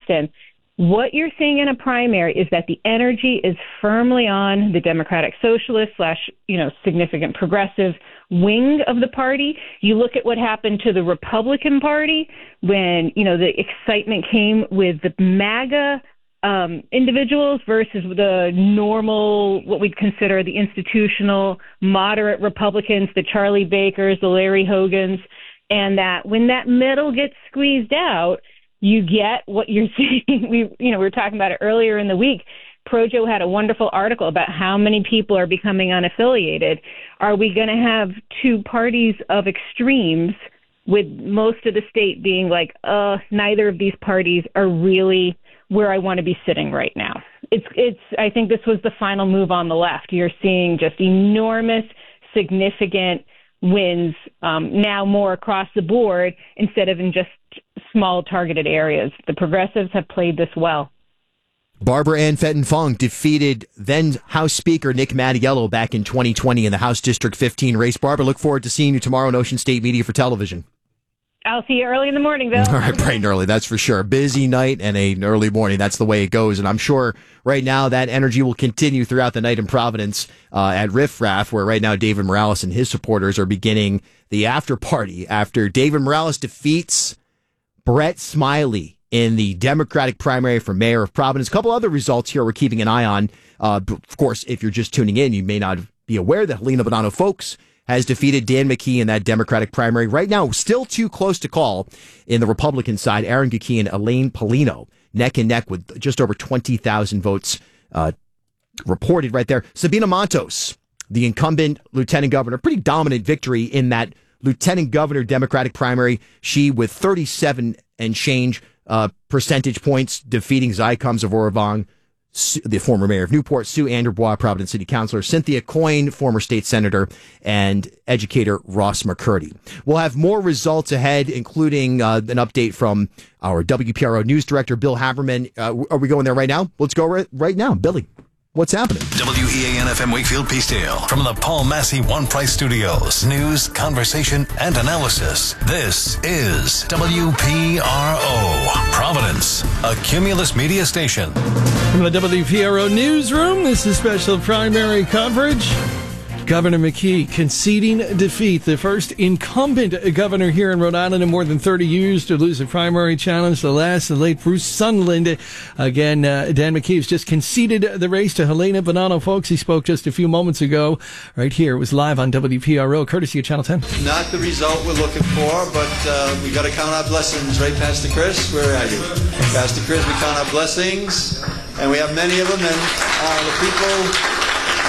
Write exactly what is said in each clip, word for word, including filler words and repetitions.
Boston, what you're seeing in a primary is that the energy is firmly on the Democratic Socialist slash, you know, significant progressive wing of the party. You look at what happened to the Republican Party when, you know, the excitement came with the MAGA um, individuals versus the normal, what we'd consider the institutional, moderate Republicans, the Charlie Bakers, the Larry Hogans, and that when that middle gets squeezed out, you get what you're seeing. We, you know, we were talking about it earlier in the week. Projo had a wonderful article about how many people are becoming unaffiliated. Are we going to have two parties of extremes with most of the state being like, uh, neither of these parties are really where I want to be sitting right now? It's, it's, I think this was the final move on the left. You're seeing just enormous, significant wins um, now more across the board instead of in just small targeted areas. The progressives have played this well. Barbara Ann Fenton-Fong defeated then House Speaker Nick Mattiello back in twenty twenty in the House District fifteen race. Barbara, look forward to seeing you tomorrow on Ocean State Media for television. I'll see you early in the morning, Bill. All right, bright and early, that's for sure. Busy night and an early morning. That's the way it goes. And I'm sure right now that energy will continue throughout the night in Providence uh, at Riff Raff, where right now David Morales and his supporters are beginning the after party after David Morales defeats Brett Smiley in the Democratic primary for mayor of Providence. A couple other results here we're keeping an eye on. Uh, of course, if you're just tuning in, you may not be aware that Helena Bonanno Folks has defeated Dan McKee in that Democratic primary. Right now, still too close to call in the Republican side. Aaron Gucci and Elaine Polino neck and neck with just over twenty thousand votes uh, reported right there. Sabina Montos, the incumbent lieutenant governor, pretty dominant victory in that lieutenant governor Democratic primary. She with thirty-seven and change uh, percentage points defeating Zai Combs of Orovong, the former mayor of Newport, Sue Anderbois, Providence City Councilor, Cynthia Coyne, former state senator, and educator Ross McCurdy. We'll have more results ahead, including uh, an update from our W P R O news director, Bill Haberman. Uh, are we going there right now? Let's go right, right now. Billy, what's happening? W E A N F M Wakefield Peacedale from the Paul Massey One Price Studios. News, conversation, and analysis. This is W P R O Providence, a Cumulus media station. From the W P R O newsroom, this is special primary coverage. Governor McKee conceding defeat, the first incumbent governor here in Rhode Island in more than thirty years to lose a primary challenge. The last, the late Bruce Sunland. Again, uh, Dan McKee has just conceded the race to Helena Bonanno Folks. He spoke just a few moments ago. Right here, it was live on W P R O, courtesy of Channel ten. Not the result we're looking for, but uh, we got to count our blessings, right, Pastor Chris? Where are you? Pastor Chris, we count our blessings, and we have many of them, and uh, the people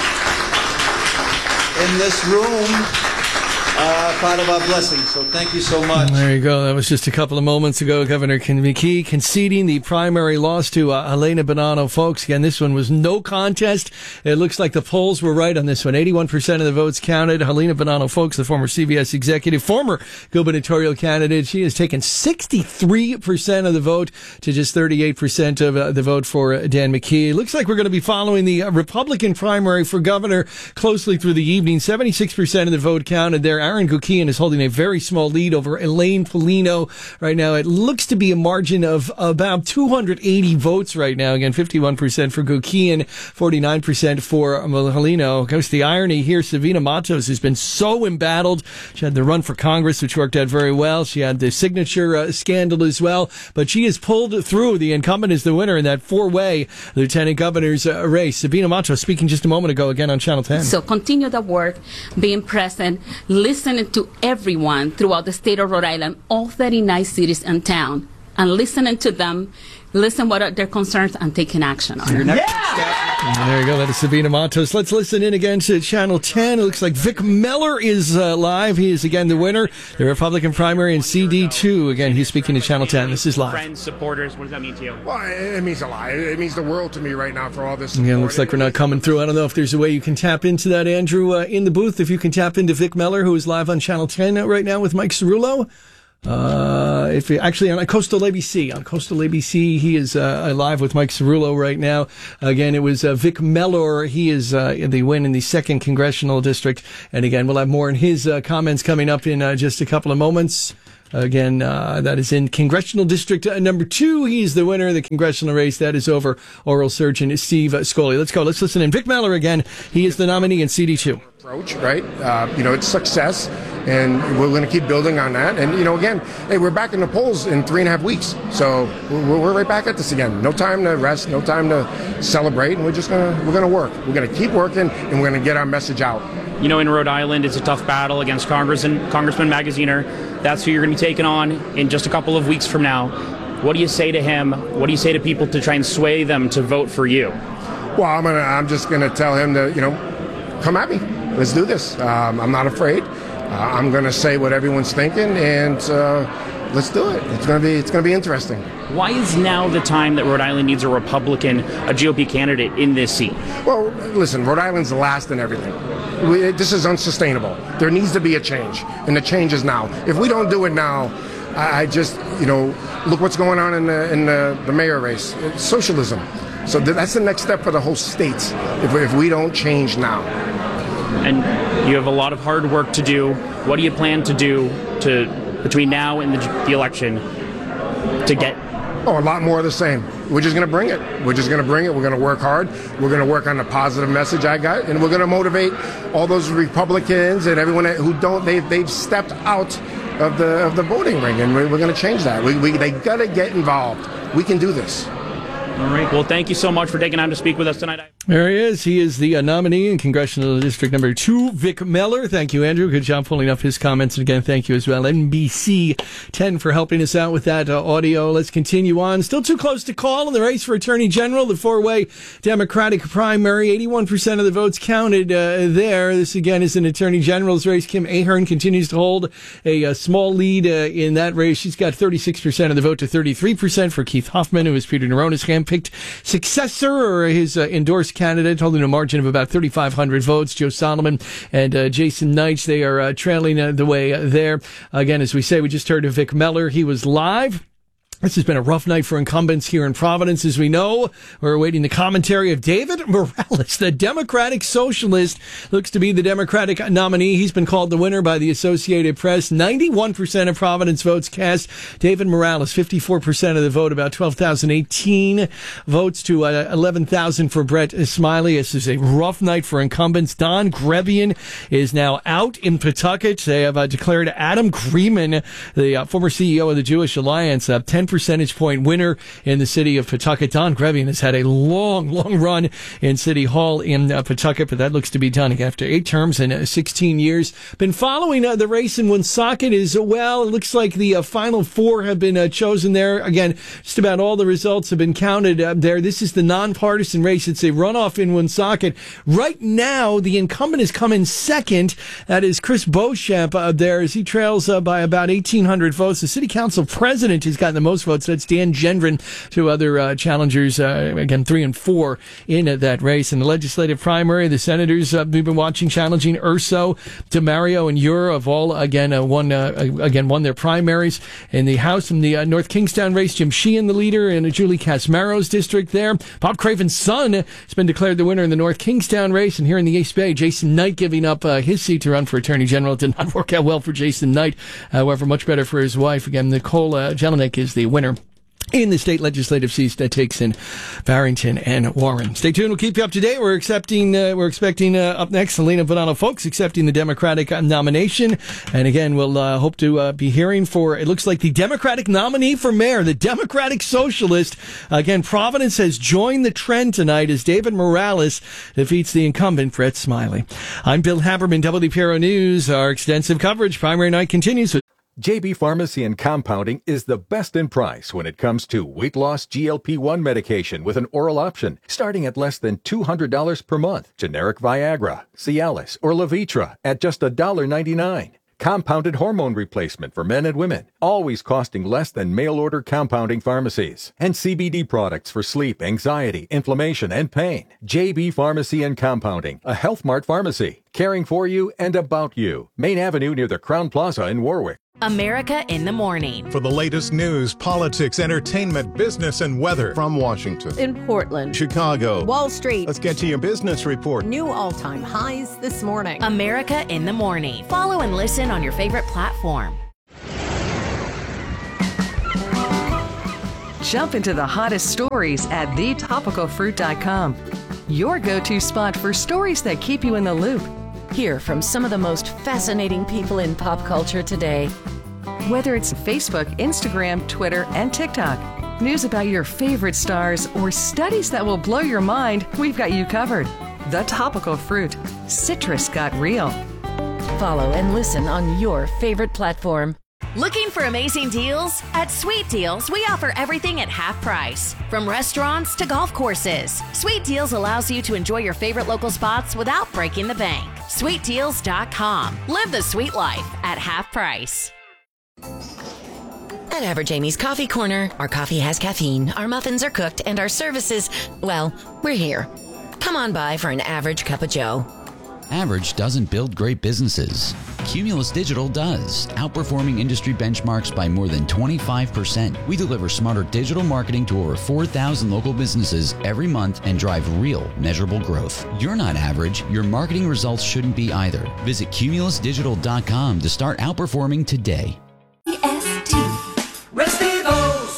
in this room uh, part of our blessing. So thank you so much. There you go. That was just a couple of moments ago. Governor McKee conceding the primary loss to uh, Helena Bonanno Folks. Again, this one was no contest. It looks like the polls were right on this one. eighty-one percent of the votes counted. Helena Bonanno Folks, the former C B S executive, former gubernatorial candidate, she has taken sixty-three percent of the vote to just thirty-eight percent of uh, the vote for uh, Dan McKee. It looks like we're going to be following the uh, Republican primary for governor closely through the evening. seventy-six percent of the vote counted there. Aaron Gucci is holding a very small lead over Elaine Polino right now. It looks to be a margin of about two hundred eighty votes right now. Again, fifty-one percent for Gucci, forty-nine percent for Polino. Of course, the irony here, Sabina Montos has been so embattled. She had the run for Congress, which worked out very well. She had the signature uh, scandal as well, but she has pulled through. The incumbent is the winner in that four-way lieutenant governor's uh, race. Sabina Montos speaking just a moment ago again on Channel ten. So continue the work, being present, listening to everyone throughout the state of Rhode Island, all thirty-nine cities and town, and listening to them, listen what are their concerns, and taking action on it. Yeah! There you go. That is Sabina Montos. Let's listen in again to Channel ten. It looks like Vic Meller is uh, live. He is again the winner, the Republican primary in C D two. Again, he's speaking to Channel ten. This is live. Friends, supporters, what does that mean to you? Well, it means a lot. It means the world to me right now for all this support. Again, looks like we're not coming through. I don't know if there's a way you can tap into that, Andrew, uh, in the booth. If you can tap into Vic Meller, who is live on Channel ten right now with Mike Cerullo. Uh, if you, actually on Coastal A B C, on Coastal A B C, he is uh, live with Mike Cerullo right now. Again, it was uh, Vic Mellor. He is uh, in the win in the second congressional district. And again, we'll have more in his uh, comments coming up in uh, just a couple of moments. Again, uh, that is in Congressional District uh, number two. He's the winner of the congressional race. That is over oral surgeon Steve Scully. Let's go. Let's listen in. Vic Meller again. He is the nominee in C D two. Approach, right? Uh, you know, it's success, and we're going to keep building on that. And, you know, again, hey, we're back in the polls in three and a half weeks. So we're, we're right back at this again. No time to rest, no time to celebrate, and we're just going to we're going to work. We're going to keep working, and we're going to get our message out. You know, in Rhode Island, it's a tough battle against Congressman, Congressman Magaziner. That's who you're going to be taking on in just a couple of weeks from now. What do you say to him? What do you say to people to try and sway them to vote for you? Well, I'm gonna, I'm just going to tell him to, you know, come at me. Let's do this. Um, I'm not afraid. Uh, I'm going to say what everyone's thinking, and uh, let's do it. It's going to be it's going to be interesting. Why is now the time that Rhode Island needs a Republican, a G O P candidate in this seat? Well, listen, Rhode Island's the last in everything. We, this is unsustainable. There needs to be a change, and the change is now. If we don't do it now, I, I just, you know, look what's going on in the in the, the mayor race. It's socialism. So th- that's the next step for the whole state. If, if we don't change now. And you have a lot of hard work to do. What do you plan to do to between now and the, the election to get? Oh, a lot more of the same. We're just going to bring it. We're just going to bring it. We're going to work hard. We're going to work on the positive message I got, and we're going to motivate all those Republicans and everyone who don't. They've they've stepped out of the of the voting ring, and we're, we're going to change that. We, we they got to get involved. We can do this. All right. Well, thank you so much for taking time to speak with us tonight. There he is. He is the uh, nominee in Congressional District number two, Vic Meller. Thank you, Andrew. Good job pulling up his comments. And again, thank you as well, N B C ten, for helping us out with that uh, audio. Let's continue on. Still too close to call in the race for Attorney General, the four-way Democratic primary. eighty-one percent of the votes counted uh, there. This, again, is an Attorney General's race. Kim Ahern continues to hold a, a small lead uh, in that race. She's got thirty-six percent of the vote to thirty-three percent for Keith Hoffman, who is Peter Nerona's handpicked successor, or his uh, endorsed candidate, holding a margin of about thirty-five hundred votes. Joe Solomon and uh, Jason Knights, they are uh, trailing uh, the way uh, there. Again, as we say, we just heard of Vic Meller. He was live. This has been a rough night for incumbents here in Providence, as we know. We're awaiting the commentary of David Morales, the Democratic Socialist, looks to be the Democratic nominee. He's been called the winner by the Associated Press. ninety-one percent of Providence votes cast. David Morales, fifty-four percent of the vote, about twelve thousand eighteen votes to uh, eleven thousand for Brett Smiley. This is a rough night for incumbents. Don Grebian is now out in Pawtucket. They have uh, declared Adam Greeman, the uh, former C E O of the Jewish Alliance, uh, ten percentage point winner in the city of Pawtucket. Don Grebian has had a long, long run in City Hall in uh, Pawtucket, but that looks to be done after eight terms and uh, sixteen years. Been following uh, the race in Woonsocket as well. It looks like the uh, final four have been uh, chosen there. Again, just about all the results have been counted uh, there. This is the nonpartisan race. It's a runoff in Woonsocket. Right now, the incumbent is coming second. That is Chris Beauchamp uh, there, as he trails uh, by about eighteen hundred votes. The city council president has gotten the most votes. That's Dan Gendron. Two other uh, challengers, uh, again, three and four in uh, that race. In the legislative primary, the senators uh, we've been watching challenging Urso, DeMario, and Ure have all, again, uh, won, uh, again, won their primaries. In the House, in the uh, North Kingstown race, Jim Sheehan, the leader, in uh, Julie Casmaro's district there. Bob Craven's son has been declared the winner in the North Kingstown race. And here in the East Bay, Jason Knight giving up uh, his seat to run for Attorney General. It did not work out well for Jason Knight. However, much better for his wife. Again, Nicole uh, Jelinek is the winner in the state legislative seats that takes in Barrington and Warren. Stay tuned. We'll keep you up to date. We're accepting, uh, we're expecting uh, up next, Helena Bonanno Folks accepting the Democratic nomination. And again, we'll uh, hope to uh, be hearing for, it looks like the Democratic nominee for mayor, the Democratic Socialist. Again, Providence has joined the trend tonight as David Morales defeats the incumbent Brett Smiley. I'm Bill Haberman, W P R O News. Our extensive coverage, primary night continues with J B Pharmacy and Compounding is the best in price when it comes to weight loss G L P one medication with an oral option, starting at less than two hundred dollars per month. Generic Viagra, Cialis, or Levitra at just one dollar ninety-nine. Compounded hormone replacement for men and women, always costing less than mail-order compounding pharmacies. And C B D products for sleep, anxiety, inflammation, and pain. J B Pharmacy and Compounding, a Health Mart pharmacy, caring for you and about you. Main Avenue near the Crown Plaza in Warwick. America in the Morning. For the latest news, politics, entertainment, business, and weather from Washington, in Portland, Chicago, Wall Street. Let's get to your business report. New all-time highs this morning. America in the Morning. Follow and listen on your favorite platform. Jump into the hottest stories at the topical fruit dot com. Your go-to spot for stories that keep you in the loop. Hear from some of the most fascinating people in pop culture today. Whether it's Facebook, Instagram, Twitter, and TikTok, news about your favorite stars, or studies that will blow your mind, we've got you covered. The Topical Fruit. Citrus got real. Follow and listen on your favorite platform. Looking for amazing deals? At Sweet Deals, we offer everything at half price. From restaurants to golf courses, Sweet Deals allows you to enjoy your favorite local spots without breaking the bank. sweet deals dot com. Live the sweet life at half price. At Average Amy's Coffee Corner, our coffee has caffeine, our muffins are cooked, and our services, well, we're here. Come on by for an average cup of joe. Average doesn't build great businesses. Cumulus Digital does, outperforming industry benchmarks by more than twenty-five percent. We deliver smarter digital marketing to over four thousand local businesses every month and drive real, measurable growth. You're not average. Your marketing results shouldn't be either. Visit cumulus digital dot com to start outperforming today. E S T Restivos.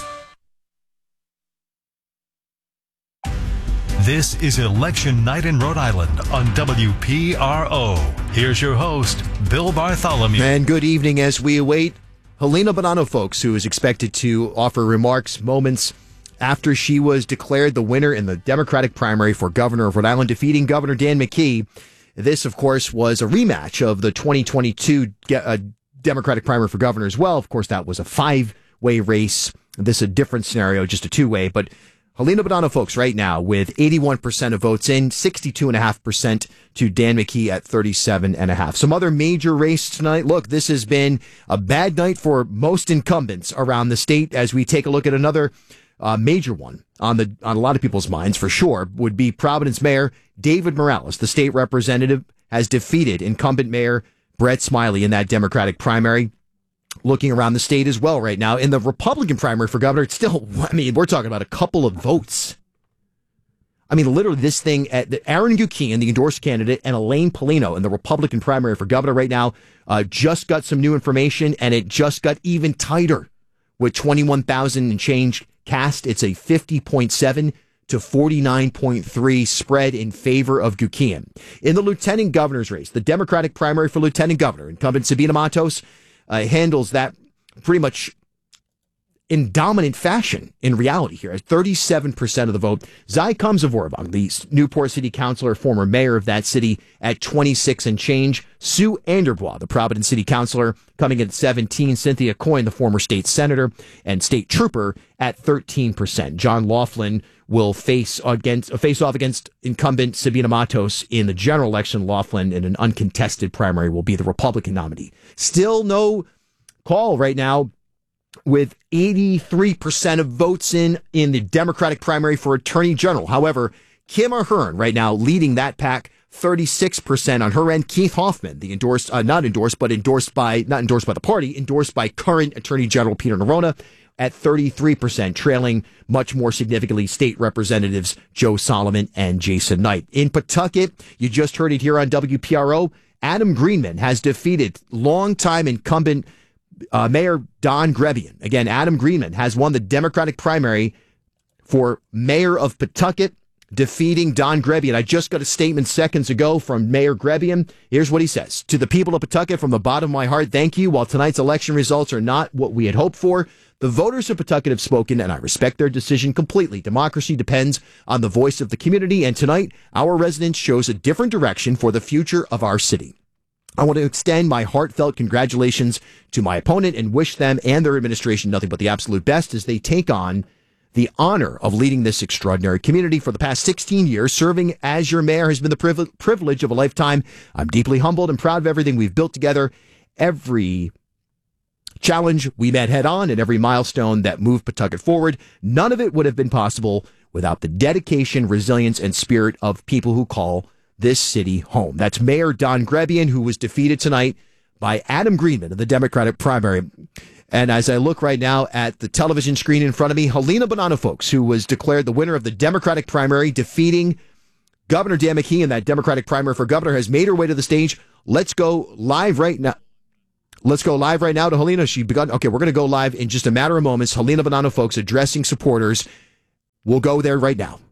This is Election Night in Rhode Island on W P R O. Here's your host, Bill Bartholomew. And good evening as we await Helena Buonanno, folks, who is expected to offer remarks moments after she was declared the winner in the Democratic primary for governor of Rhode Island, defeating Governor Dan McKee. This, of course, was a rematch of the twenty twenty-two uh, Democratic primary for governor as well. Of course, that was a five-way race. This is a different scenario, just a two-way, but Helena Buonanno, folks, right now with eighty-one percent of votes in, sixty-two point five percent to Dan McKee at thirty-seven point five. Some other major race tonight. Look, this has been a bad night for most incumbents around the state as we take a look at another uh, major one on the on a lot of people's minds, for sure, would be Providence Mayor David Morales. The state representative has defeated incumbent Mayor Brett Smiley in that Democratic primary. Looking around the state as well right now. In the Republican primary for governor, it's still, I mean, we're talking about a couple of votes. I mean, literally this thing, at the, Aaron Guckian, the endorsed candidate, and Elaine Polino in the Republican primary for governor right now, uh, just got some new information, and it just got even tighter with twenty-one thousand and change cast. It's a fifty point seven to forty-nine point three spread in favor of Guckian. In the lieutenant governor's race, the Democratic primary for lieutenant governor, incumbent Sabina Matos, Uh, handles that pretty much in dominant fashion in reality here at thirty-seven percent of the vote. Zai Kamzavorvang, the Newport City Councilor, former mayor of that city, at twenty-six and change. Sue Anderbois, the Providence City Councilor, coming in at seventeen. Cynthia Coyne, the former state senator and state trooper, at thirteen percent. John Laughlin will face against face off against incumbent Sabina Matos in the general election. Laughlin, in an uncontested primary, will be the Republican nominee. Still no call right now, with eighty-three percent of votes in in the Democratic primary for Attorney General. However, Kim Ahern right now leading that pack, thirty-six percent on her end. Keith Hoffman, the endorsed, uh, not endorsed, but endorsed by, not endorsed by the party, endorsed by current Attorney General Peter Neronha, at thirty-three percent, trailing much more significantly state representatives Joe Solomon and Jason Knight. In Pawtucket, you just heard it here on W P R O, Adam Greenman has defeated longtime incumbent uh, Mayor Don Grebian. Again, Adam Greenman has won the Democratic primary for mayor of Pawtucket, defeating Don Grebian. I just got a statement seconds ago from Mayor Grebian. Here's what he says. To the people of Pawtucket, from the bottom of my heart, thank you. While tonight's election results are not what we had hoped for, the voters of Pawtucket have spoken, and I respect their decision completely. Democracy depends on the voice of the community, and tonight, our residents chose a different direction for the future of our city. I want to extend my heartfelt congratulations to my opponent and wish them and their administration nothing but the absolute best as they take on the honor of leading this extraordinary community. For the past sixteen years, serving as your mayor has been the priv- privilege of a lifetime. I'm deeply humbled and proud of everything we've built together. Every challenge we met head on and every milestone that moved Pawtucket forward. None of it would have been possible without the dedication, resilience, and spirit of people who call this city home. That's Mayor Don Grebian, who was defeated tonight by Adam Greenman in the Democratic primary. And as I look right now at the television screen in front of me, Helena Buonanno, folks, who was declared the winner of the Democratic primary, defeating Governor Dan McKee in that Democratic primary for governor, has made her way to the stage. Let's go live right now. Let's go live right now to Helena. She begun. Okay, we're going to go live in just a matter of moments. Helena Bonanno, folks, addressing supporters. We'll go there right now.